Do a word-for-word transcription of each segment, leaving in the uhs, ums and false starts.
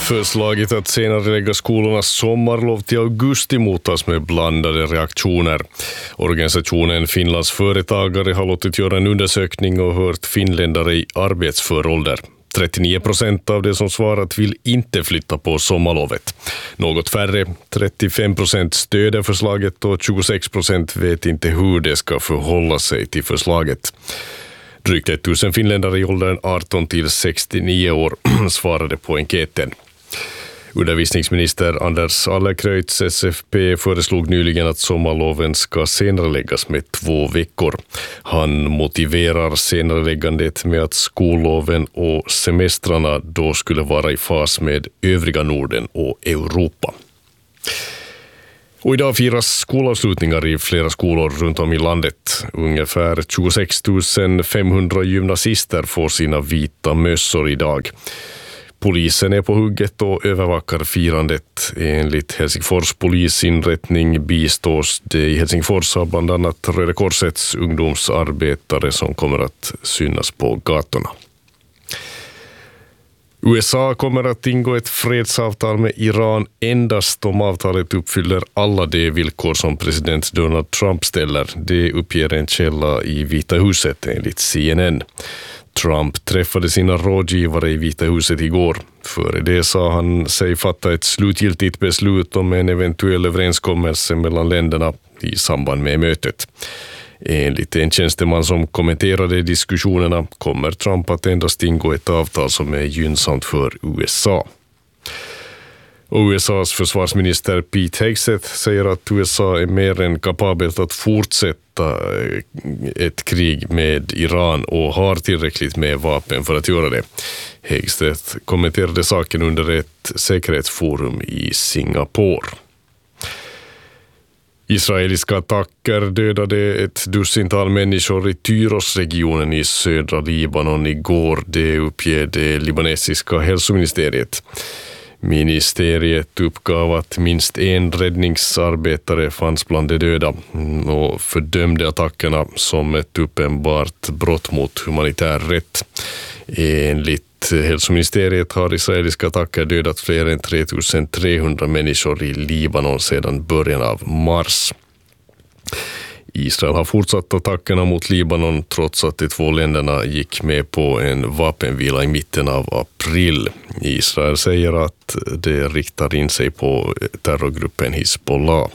Förslaget att senare lägga skolornas sommarlov till augusti motas med blandade reaktioner. Organisationen Finlands företagare har låtit göra en undersökning och hört finländare i arbetsför ålder. trettionio procent av de som svarat vill inte flytta på sommarlovet. Något färre, trettiofem procent stöder förslaget och tjugosex procent vet inte hur det ska förhålla sig till förslaget. Drygt tusen finländare i åldern arton till sextionio år svarade på enkäten. Undervisningsminister Anders Allerkreuts S F P föreslog nyligen att sommarloven ska senareläggas med två veckor. Han motiverar senareläggandet med att skolloven och semestrarna då skulle vara i fas med övriga Norden och Europa. Och idag firas skolavslutningar i flera skolor runt om i landet. Ungefär tjugosex tusen femhundra gymnasister får sina vita mössor idag. Polisen är på hugget och övervakar firandet. Enligt Helsingfors polisinrättning bistås det i Helsingfors av bland annat Röda Korsets ungdomsarbetare som kommer att synas på gatorna. U S A kommer att ingå ett fredsavtal med Iran endast om avtalet uppfyller alla de villkor som president Donald Trump ställer. Det uppger en källa i Vita huset enligt C N N. Trump träffade sina rådgivare i Vita huset igår. Före det sa han sig fatta ett slutgiltigt beslut om en eventuell överenskommelse mellan länderna i samband med mötet. Enligt en tjänsteman som kommenterade diskussionerna kommer Trump att endast ingå ett avtal som är gynnsamt för U S A. Och U S A:s försvarsminister Pete Hegseth säger att U S A är mer än kapabelt att fortsätta ett krig med Iran och har tillräckligt med vapen för att göra det. Hegseth kommenterade saken under ett säkerhetsforum i Singapore. Israeliska attacker dödade ett dussintal människor i Tyros-regionen i södra Libanon igår, det uppger det libanesiska hälsoministeriet. Ministeriet uppgav att minst en räddningsarbetare fanns bland de döda och fördömde attackerna som ett uppenbart brott mot humanitär rätt. Enligt hälsoministeriet har israeliska attacker dödat fler än tre tusen trehundra människor i Libanon sedan början av mars. Israel har fortsatt attackerna mot Libanon trots att de två länderna gick med på en vapenvila i mitten av april. Israel säger att det riktar in sig på terrorgruppen Hizbollah.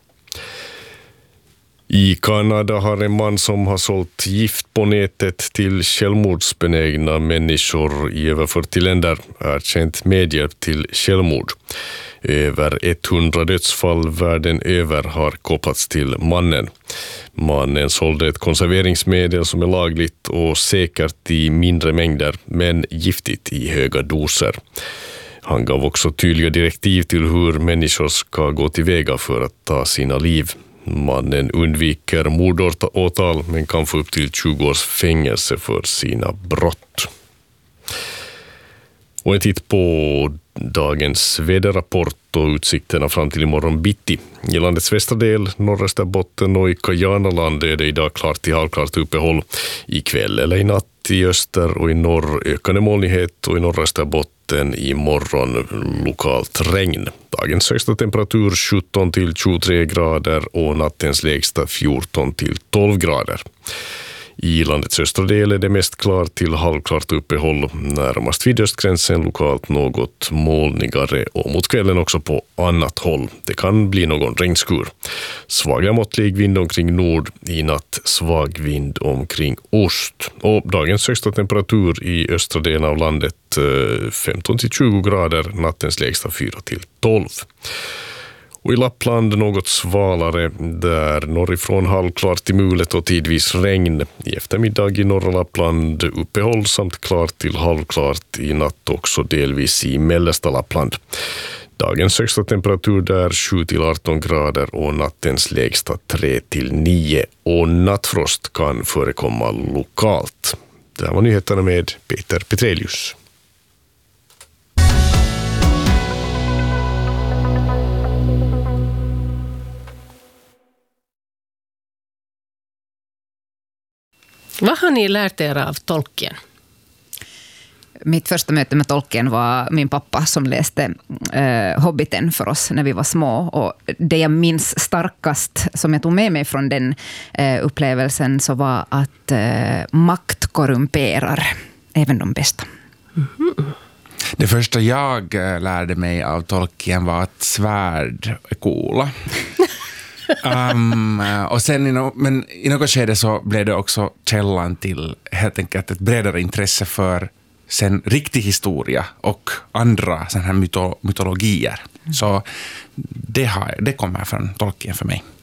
I Kanada har en man som har sålt gift på nätet till självmordsbenägna människor i över fyrtio länder erkänt medhjälp till självmord. Över hundra dödsfall världen över har kopplats till mannen. Mannen sålde ett konserveringsmedel som är lagligt och säkert i mindre mängder men giftigt i höga doser. Han gav också tydliga direktiv till hur människor ska gå tillväga för att ta sina liv. Mannen undviker mordåtal men kan få upp till tjugo års fängelse för sina brott. Och en titt på dagens väderrapport och utsikterna fram till imorgon bitti. I landets västra del, norra Österbotten och i Kajanaland är det idag klart till halvklart uppehåll. I kväll eller i natt i öster och i norr ökande molnighet och i norra Österbotten i morgon lokalt regn. Dagens högsta temperatur sjutton till tjugotre grader och nattens lägsta fjorton till tolv grader. I landets östra del är det mest klart till halvklart uppehåll, närmast vid östgränsen lokalt något molnigare och mot kvällen också på annat håll. Det kan bli någon regnskur. Svag måttlig vind omkring nord, i natt svag vind omkring ost. Och dagens högsta temperatur i östra delen av landet femton till tjugo grader, nattens lägsta fyra till tolv. Och i Lappland något svalare, där norrifrån halvklart till mulet och tidvis regn. I eftermiddag i norra Lappland uppehåll samt klart till halvklart i natt också delvis i mellersta Lappland. Dagens högsta temperatur där sju till arton grader och nattens lägsta tre till nio. Och nattfrost kan förekomma lokalt. Det här var nyheterna med Peter Petrelius. Vad har ni lärt er av Tolkien? Mitt första möte med Tolkien var min pappa som läste eh, Hobbiten för oss när vi var små. Och det jag minns starkast som jag tog med mig från den eh, upplevelsen så var att eh, makt korrumperar även de bästa. Mm-hmm. Det första jag lärde mig av Tolkien var att svärd är coola. um, och sen i, no, men i något skede så blev det också källan till helt enkelt ett bredare intresse för sen riktig historia och andra såna här myto, mytologier. Mm. Så det, har, det kommer från Tolkien för mig.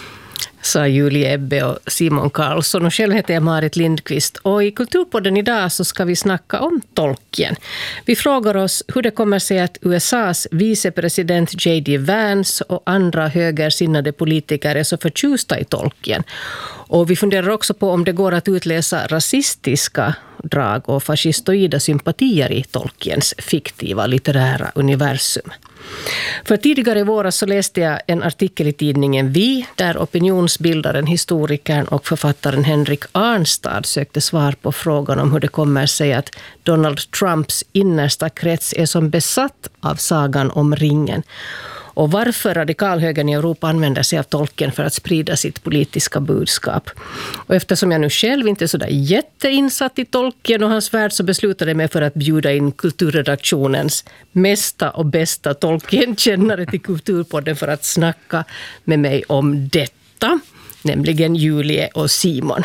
Sa Julie Ebbe och Simon Karlsson, och själv heter jag Marit Lindqvist, och i Kulturpodden idag så ska vi snacka om Tolkien. Vi frågar oss hur det kommer sig att U S A:s vicepresident J D Vance och andra högersinnade politiker är så förtjusta i Tolkien. Och vi funderar också på om det går att utläsa rasistiska drag och fascistoida sympatier i Tolkiens fiktiva litterära universum. För tidigare i våras så läste jag en artikel i tidningen Vi där opinionsbildaren, historikern och författaren Henrik Arnstad sökte svar på frågan om hur det kommer sig att Donald Trumps innersta krets är som besatt av sagan om ringen. Och varför radikalhögern i Europa använder sig av Tolkien för att sprida sitt politiska budskap. Och eftersom jag nu själv inte är så där jätteinsatt i Tolkien och hans värld så beslutade jag mig för att bjuda in kulturredaktionens mesta och bästa Tolkien-kännare till Kulturpodden för att snacka med mig om detta, nämligen Julie och Simon.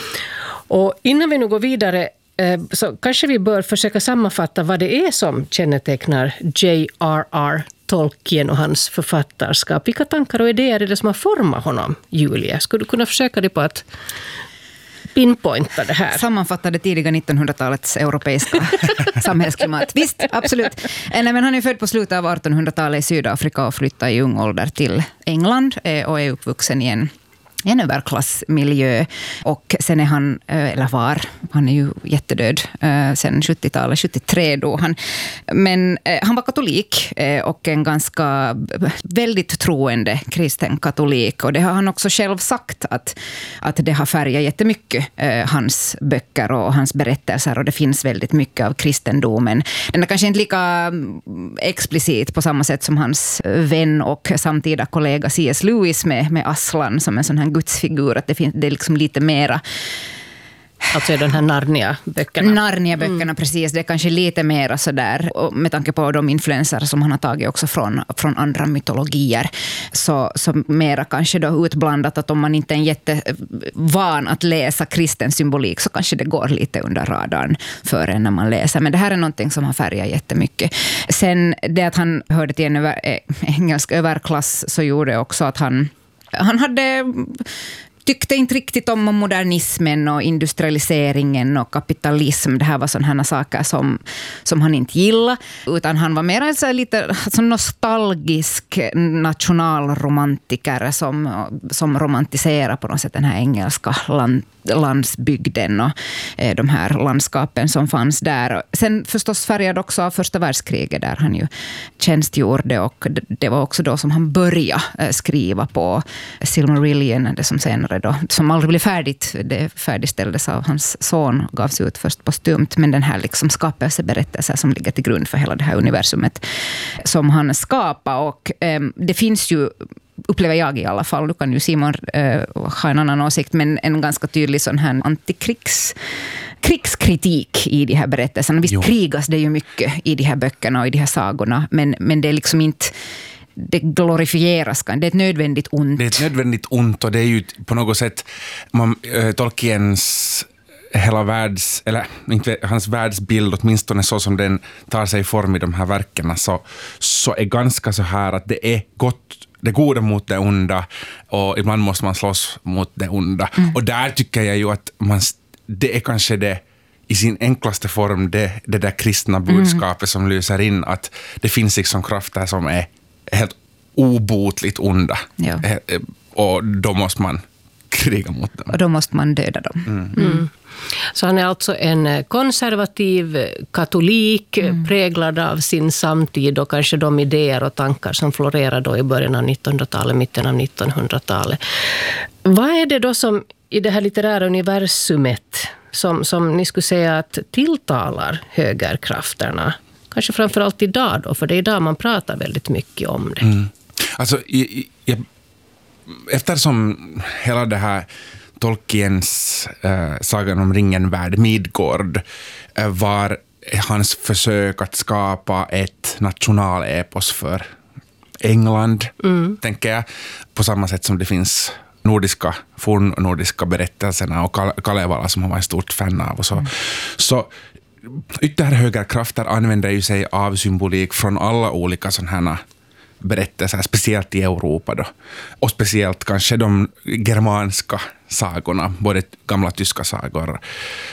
Och innan vi nu går vidare så kanske vi bör försöka sammanfatta vad det är som kännetecknar J R R Tolkien och hans författarskap. Vilka tankar och idéer är det som har format honom, Julia? Skulle du kunna försöka dig på att pinpointa det här? Sammanfattade tidiga nittonhundratalets europeiska samhällsklimat. Visst, absolut. Nej, men han är född på slutet av artonhundratalet i Sydafrika och flyttade i ung ålder till England och är uppvuxen i en en överklassmiljö, och sen är han, eller var, han är ju jättedöd sen sjuttiotalet, sjuttiotre då han, men han var katolik och en ganska väldigt troende kristen katolik, och det har han också själv sagt att, att det har färgat jättemycket hans böcker och hans berättelser, och det finns väldigt mycket av kristendomen. Den är kanske inte lika explicit på samma sätt som hans vän och samtida kollega C S Lewis med, med Aslan som en sån här gudsfigur, att det finns det är liksom lite mera, alltså den här Narnia-böckerna. Narnia-böckerna, mm. precis. Det är kanske lite mera sådär, och med tanke på de influenser som han har tagit också från, från andra mytologier, så, så mera kanske då utblandat att om man inte är jättevan att läsa kristen symbolik så kanske det går lite under radarn för en när man läser. Men det här är någonting som har färgat jättemycket. Sen det att han hörde till en över, äh, engelsk överklass så gjorde också att han Han hade tyckte inte riktigt om modernismen och industrialiseringen och kapitalism. Det här var sådana saker som, som han inte gillade. Utan han var mer alltså lite alltså nostalgisk nationalromantiker som, som romantiserar på något sätt den här engelska land, landsbygden och eh, de här landskapen som fanns där. Sen förstås färgad också av första världskriget där han ju tjänstgjorde, och det, det var också då som han började eh, skriva på Silmarillion, det som senare då, som aldrig blev färdigt. Det färdigställdes av hans son och gavs ut först postumt, men den här liksom skapelseberättelsen som ligger till grund för hela det här universumet som han skapade. Och eh, det finns ju, upplever jag i alla fall, du kan ju Simon eh, ha en annan åsikt, men en ganska tydlig sån här antikrigs krigskritik i de här berättelserna. Visst jo. krigas det ju mycket i de här böckerna och i de här sagorna, men, men det är liksom inte, det glorifieras, det är ett nödvändigt ont. Det är ett nödvändigt ont, och det är ju på något sätt man, äh, Tolkiens hela världs, eller inte hans världsbild, åtminstone så som den tar sig form i de här verkerna, så, så är ganska så här att det är gott, det goda mot det onda, och ibland måste man slåss mot det onda. Mm. Och där tycker jag ju att man, det är kanske det i sin enklaste form det, det där kristna budskapet mm. som lyser in, att det finns liksom krafter som är helt obotligt onda. Ja. Och då måste man kriga mot dem. Och då måste man döda dem. Mm. Mm. Så han är alltså en konservativ katolik mm. präglad av sin samtid och kanske de idéer och tankar som florerar då i början av nittonhundratalet, mitten av nittonhundratalet. Vad är det då som i det här litterära universumet som, som ni skulle säga att tilltalar högerkrafterna? Kanske framförallt idag då, för det är idag man pratar väldigt mycket om det. Mm. Alltså, jag, jag, eftersom hela det här Tolkiens äh, sagan om ringen-värld, Midgård, äh, var hans försök att skapa ett nationalepos för England, mm. tänker jag, på samma sätt som det finns nordiska, fornnordiska berättelserna och Kalevala som han var en stort fan av och så. Mm. Så ytterhögerkrafter använder ju sig av symbolik från alla olika sådana här berättelser, speciellt i Europa då. Och speciellt kanske de germanska sagorna, både gamla tyska sagor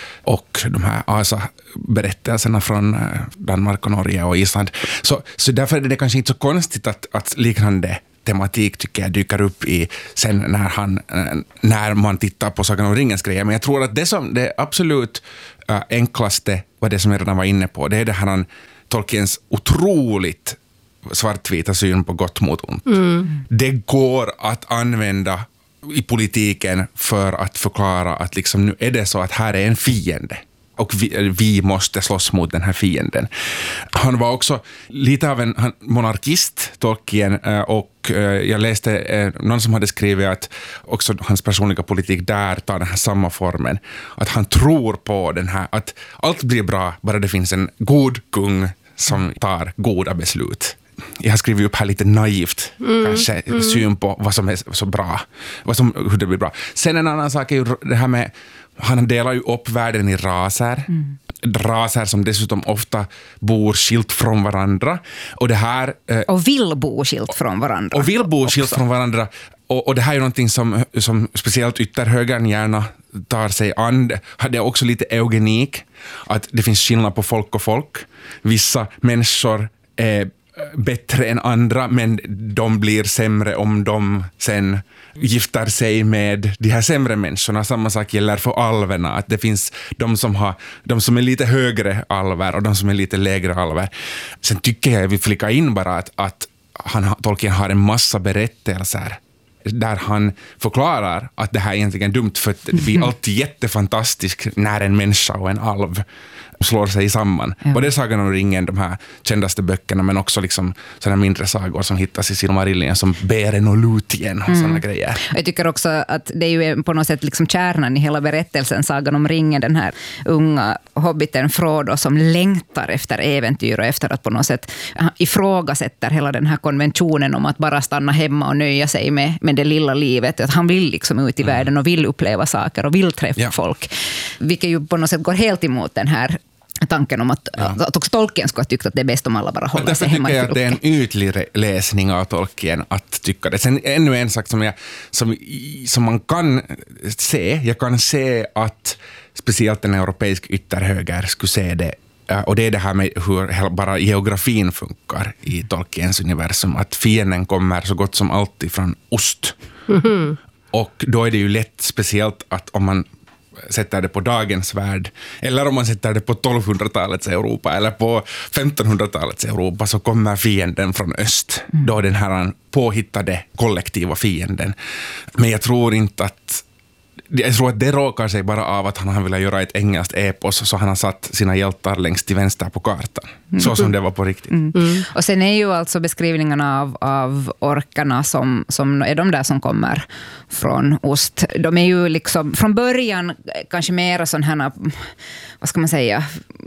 och de här asa-berättelserna från Danmark och Norge och Island. Så, så därför är det kanske inte så konstigt att, att liknande tematik tycker jag dyker upp i sen när, han, när man tittar på Sagan om ringens grejer. Men jag tror att det som det absolut äh, enklaste var det som jag redan var inne på. Det är det här Tolkiens otroligt svartvita syn på gott mot ont. Mm. Det går att använda i politiken för att förklara att liksom, nu är det så att här är en fiende. Och vi, vi måste slåss mot den här fienden. Han var också lite av en han, monarkist, Tolkien, och jag läste någon som hade skrivit att också hans personliga politik där tar den här samma formen. Att han tror på den här, att allt blir bra bara det finns en god kung som tar goda beslut. Jag har skrivit upp här lite naivt mm, kanske mm. syn på vad som är så bra, vad som, hur det blir bra. Sen en annan sak är ju det här med, han delar ju upp världen i raser. Mm. Raser som dessutom ofta bor skilt från varandra. Och det här... Eh, och vill bo skilt från varandra. Och vill bo också. skilt från varandra. Och, och det här är ju någonting som, som speciellt ytterhögern gärna tar sig an. Det är också lite eugenik. Att det finns skillnad på folk och folk. Vissa människor är bättre än andra, men de blir sämre om de sen gifter sig med de här sämre människorna. Samma sak gäller för alverna, att det finns de som, har, de som är lite högre alver och de som är lite lägre alver. Sen tycker jag, jag vill flika in bara att, att han, Tolkien har en massa berättelser där han förklarar att det här är egentligen dumt, för att det blir alltid jättefantastiskt när en människa och en alv slår sig samman. Ja. Och det är Sagan om ringen, de här kändaste böckerna, men också liksom sådana mindre sagor som hittas i Silmarillion som Beren och Lúthien och mm. sådana grejer. Jag tycker också att det är ju på något sätt liksom kärnan i hela berättelsen, Sagan om ringen, den här unga hobbiten Frodo som längtar efter äventyr och efter att på något sätt ifrågasätter hela den här konventionen om att bara stanna hemma och nöja sig med, med det lilla livet. Att han vill liksom ut i mm. världen och vill uppleva saker och vill träffa ja. folk. Vilket ju på något sätt går helt emot den här tanken om att, ja. att också Tolkien skulle ha tyckt att det är bäst om alla bara håller sig hemma i Därför tycker jag att det är en ytlig läsning av Tolkien att tycka det. Sen ännu en sak som, jag, som, som man kan se, jag kan se att speciellt en europeisk ytterhöger skulle se det, och det är det här med hur bara geografin funkar i Tolkiens universum, att fienden kommer så gott som alltid från ost. Mm-hmm. Och då är det ju lätt, speciellt att om man sätter det på dagens värld, eller om man sätter det på tolvhundratalets Europa eller på femtonhundratalets Europa, så kommer fienden från öst. Mm. Då den här påhittade kollektiva fienden. Men jag tror inte att jag tror att det råkar sig bara av att han har velat göra ett engelskt epos, så han har satt sina hjältar längst till vänster på kartan. Mm. Så som det var på riktigt. Mm. Mm. Och sen är ju alltså beskrivningarna av, av orkarna som, som är de där som kommer från ost. De är ju liksom från början kanske mera sån här, vad ska man säga,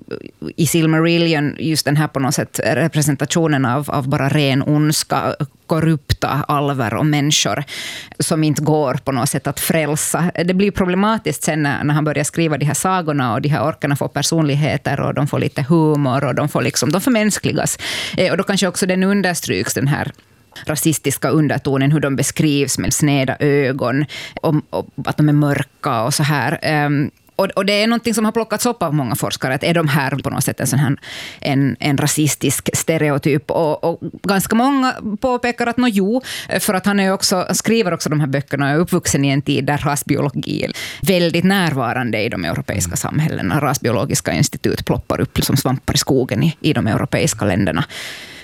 i Silmarillion just den här på något sätt representationen av, av bara ren ondska, korrupta alver och människor som inte går på något sätt att frälsa. Det blir problematiskt sen när, när han börjar skriva de här sagorna och de här orkarna får personligheter och de får lite humor och de får liksom, de förmänskligas. Och då kanske också den understryks, den här rasistiska undertonen, hur de beskrivs med sneda ögon och, och att de är mörka och så här. Um, Och, och det är någonting som har plockats upp av många forskare, att är de här på något sätt en sån här en, en rasistisk stereotyp, och, och ganska många påpekar att no, jo, för att han är också, skriver också de här böckerna och är uppvuxen i en tid där rasbiologi är väldigt närvarande i de europeiska samhällena. Rasbiologiska institut ploppar upp som svampar i skogen i, i de europeiska länderna. Ja.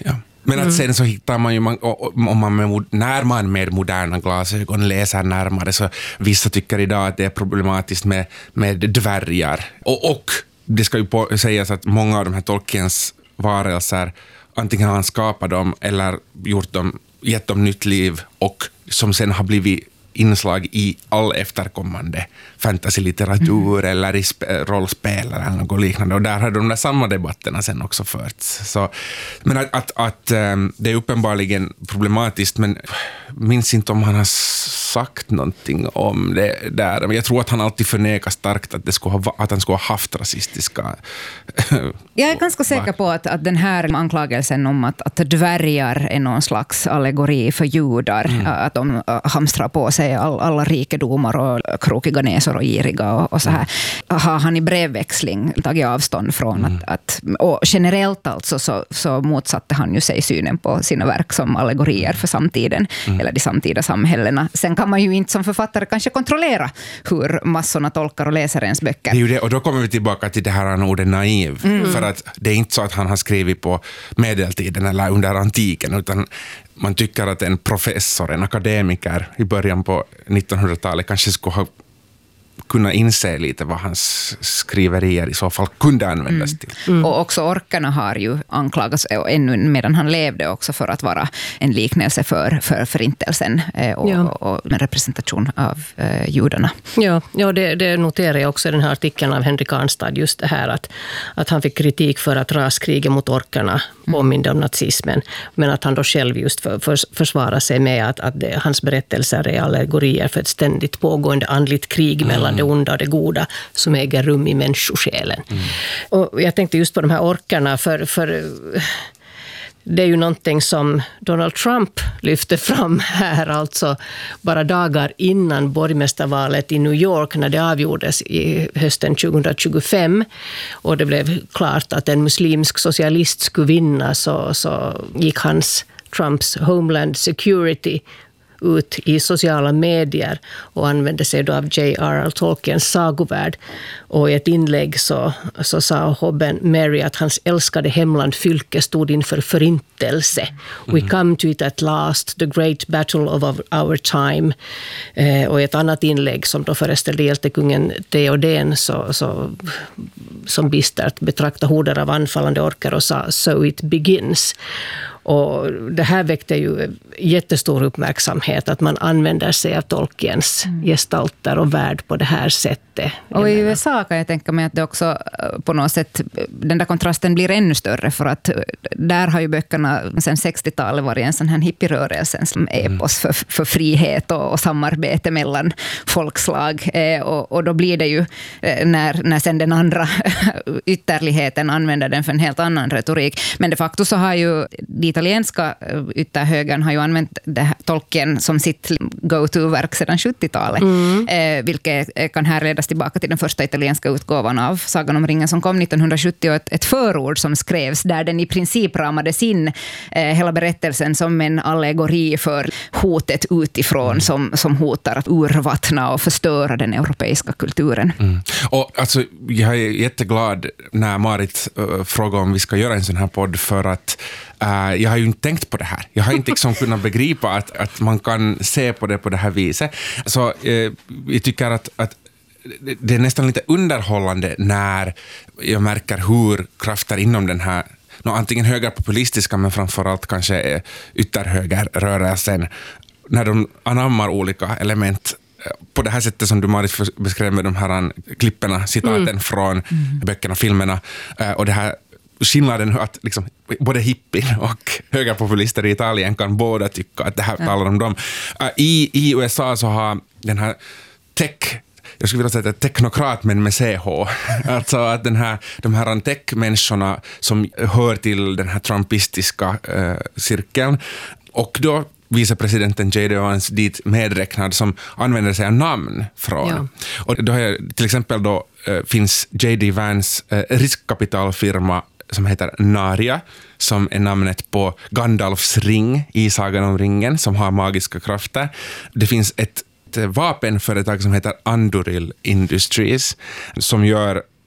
Men att sen så hittar man ju, man, om man med, när man med moderna glasögon läser närmare, så vissa tycker idag att det är problematiskt med, med dvärgar. Och, och det ska ju på, sägas att många av de här Tolkiens varelser, antingen har han skapat dem eller gjort dem, gett dem nytt liv, och som sen har blivit inslag i all efterkommande fantasy-litteratur mm. eller i sp- rollspel eller något liknande. Och där har de där samma debatterna sen också förts. Så, men att, att, att um, det är uppenbarligen problematiskt, men minns inte om han har sagt någonting om det där. Men jag tror att han alltid förnekar starkt att, det skulle ha, att han skulle ha haft rasistiska... Jag är ganska säker på att, att den här anklagelsen om att, att dvärgar är någon slags allegori för judar, mm. att de hamstrar på sig all, alla rikedomar och krokiga näsor och giriga och, och så här, har han i brevväxling tagit avstånd från. Mm. Att, att, och generellt alltså så, så motsatte han ju sig synen på sina verk som allegorier för samtiden, mm. eller de samtida samhällena. Sen kan man ju inte som författare kanske kontrollera hur massorna tolkar och läser ens böcker. Det är ju det, och då kommer vi tillbaka till det här ordet naiv. Mm. För att det är inte så att han har skrivit på medeltiden eller under antiken, utan man tycker att en professor, en akademiker i början på nittonhundratalet kanske skulle ha kunna inse lite vad hans skriverier i så fall kunde användas mm. till. Mm. Och också orkarna har ju anklagats ännu medan han levde också för att vara en liknelse för, för förintelsen och, ja. och en representation av eh, judarna. Ja, ja det, det noterar jag också i den här artikeln av Henrik Arnstad, just det här att, att han fick kritik för att raskriget mot orkarna påminde om nazismen, men att han då själv just för, för, försvarar sig med att, att det, hans berättelser är allegorier för ett ständigt pågående andligt krig mellan mm. det onda och det goda som äger rum i människosjälen. Mm. Och jag tänkte just på de här orkarna, för, för det är ju någonting som Donald Trump lyfte fram här, alltså bara dagar innan borgmästarvalet i New York när det avgjordes i hösten tjugohundratjugofem och det blev klart att en muslimsk socialist skulle vinna, så, så gick hans Trumps Homeland Security ut i sociala medier och använde sig då av J R R Tolkiens sagovärld. Och i ett inlägg så, så sa hobben Mary att hans älskade hemland fylke stod inför förintelse. Mm. We come to it at last, the great battle of our time. Eh, och i ett annat inlägg som då föreställde hjältekungen Theoden så, så, som bistert betrakta horder av anfallande orkar och sa so it begins. Och det här väckte ju jättestor uppmärksamhet att man använder sig av Tolkiens mm. gestalter och värld på det här sättet. Och i U S A kan jag tänka mig att det också på något sätt, den där kontrasten blir ännu större, för att där har ju böckerna sedan sextiotalet varit en sån här hippierörelsen som epos för, för frihet och, och samarbete mellan folkslag. Eh, och, och då blir det ju när, när sen den andra ytterligheten använder den för en helt annan retorik. Men de facto så har ju de italienska ytterhögern har ju använt det här, Tolkien som sitt go-to-verk sedan sjuttiotalet. Mm. Eh, vilket kan härledas tillbaka till den första italienska utgåvan av Sagan om ringen som kom nittonhundrasjuttio. Ett, ett förord som skrevs där den i princip ramades in eh, hela berättelsen som en allegori för hotet utifrån mm. som, som hotar att urvattna och förstöra den europeiska kulturen. Mm. Och alltså, jag är jätteglad när Marit uh, frågar om vi ska göra en sån här podd, för att Uh, jag har ju inte tänkt på det här. Jag har inte liksom kunnat begripa att, att man kan se på det på det här viset. Så uh, jag tycker att, att det är nästan lite underhållande när jag märker hur krafter inom den här, no, antingen högerpopulistiska men framförallt kanske ytterhögerrörelsen, när de anammar olika element på det här sättet som du, Marit, beskrev med de här klipperna, citaten mm. från mm. böckerna, filmerna, uh, och det här skillnaden att liksom, både hippie och högerpopulister i Italien kan båda tycka att det här ja. talar om dem. Uh, i, I U S A så har den här tech, jag skulle vilja säga att teknokrat men med C H, alltså att den här, de här tech-människorna som hör till den här trumpistiska uh, cirkeln, och då vicepresidenten J D Vance dit medräknad, som använder sig av namn från. Ja. Och då har jag, till exempel då uh, finns J D Vance uh, riskkapitalfirma som heter Narja, som är namnet på Gandalfs ring i Sagan om ringen, som har magiska krafter. Det finns ett, ett vapenföretag som heter Anduril Industries, som gör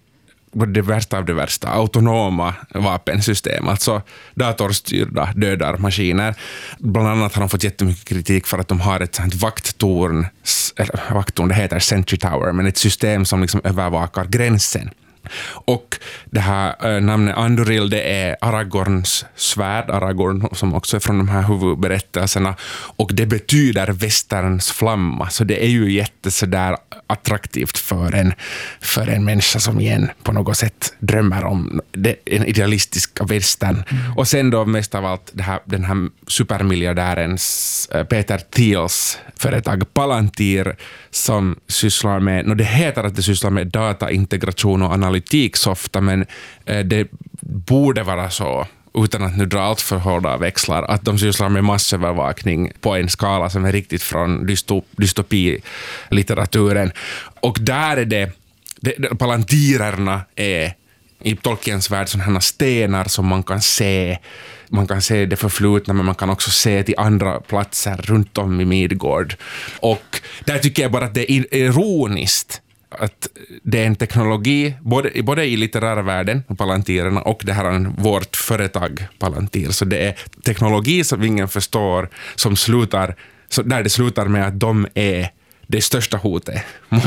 det värsta av det värsta, autonoma vapensystem, alltså datorstyrda dödarmaskiner. Bland annat har de fått jättemycket kritik för att de har ett sånt vakttorn, eller vakttorn, det heter Sentry Tower, men ett system som liksom övervakar gränsen. Och det här äh, namnet Anduril, det är Aragorns svärd, Aragorn som också är från de här huvudberättelserna, och det betyder västerns flamma, så det är ju jätte så där attraktivt för en, för en människa som igen på något sätt drömmer om det, en idealistisk västern. Mm. Och sen då mest av allt det här, den här supermiljardärens äh, Peter Thiels företag Palantir som sysslar med, no det heter att det sysslar med dataintegration och analytiksofta, men eh, det borde vara så, utan att nu dra allt för hårda växlar, att de sysslar med massövervakning på en skala som är riktigt från dystop, dystopilitteraturen. Och där är det, det palantirerna är i Tolkiens värld sådana stenar som man kan se. Man kan se det förflutna, men man kan också se till andra platser runt om i Midgård. Och där tycker jag bara att det är ironiskt att det är en teknologi, både, både i litterära världen, palantirerna, och det här är vårt företag Palantir. Så det är teknologi som ingen förstår, som slutar, så där det slutar med att de är det största hotet